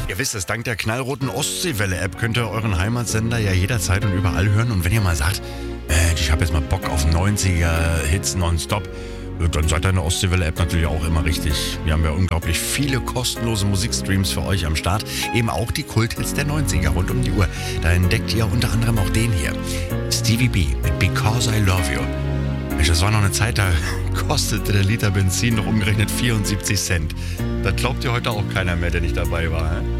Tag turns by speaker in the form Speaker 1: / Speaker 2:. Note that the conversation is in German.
Speaker 1: Ihr wisst es, dank der knallroten Ostseewelle-App könnt ihr euren Heimatsender ja jederzeit und überall hören. Und wenn ihr mal sagt, ich habe jetzt mal Bock auf 90er-Hits nonstop, dann seid ihr in der Ostseewelle-App natürlich auch immer richtig. Wir haben ja unglaublich viele kostenlose Musikstreams für euch am Start. Eben auch die Kulthits der 90er rund um die Uhr. Da entdeckt ihr unter anderem auch den hier. Stevie B mit Because I Love You. Das war noch eine Zeit, da kostete der Liter Benzin noch umgerechnet 74 Cent. Das glaubt ihr heute auch keiner mehr, der nicht dabei war. Hä?